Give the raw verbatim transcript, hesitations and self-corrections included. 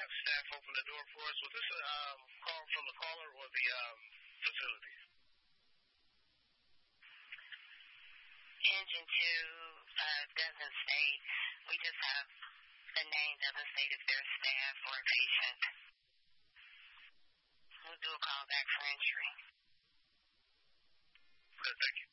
have staff open the door for us. Was this a um, call from the caller or the um, facility? Engine two uh, doesn't state. We just have the name doesn't state if there's staff or a patient. We'll do a call back for entry. Good, thank you.